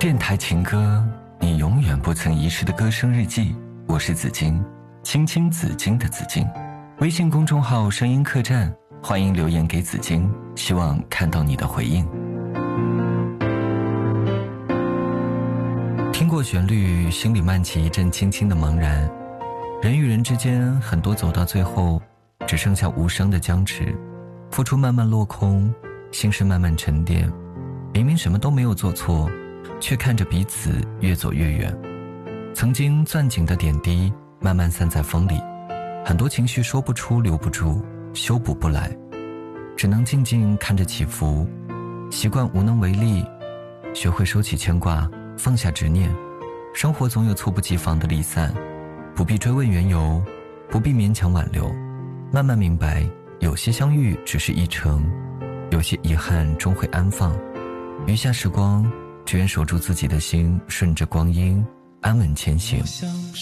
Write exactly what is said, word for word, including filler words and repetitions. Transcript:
电台情歌，你永远不曾遗失的歌声日记。我是紫金，青青紫金的紫金。微信公众号声音客栈，欢迎留言给紫金，希望看到你的回应。听过旋律，心里漫起一阵轻轻的茫然。人与人之间，很多走到最后只剩下无声的僵持，付出慢慢落空，心事慢慢沉淀。明明什么都没有做错，却看着彼此越走越远。曾经攥紧的点滴慢慢散在风里，很多情绪说不出留不住，修补不来，只能静静看着起伏。习惯无能为力，学会收起牵挂，放下执念。生活总有猝不及防的离散，不必追问缘由，不必勉强挽留。慢慢明白，有些相遇只是一程，有些遗憾终会安放。余下时光，只愿守住自己的心，顺着光阴安稳前行。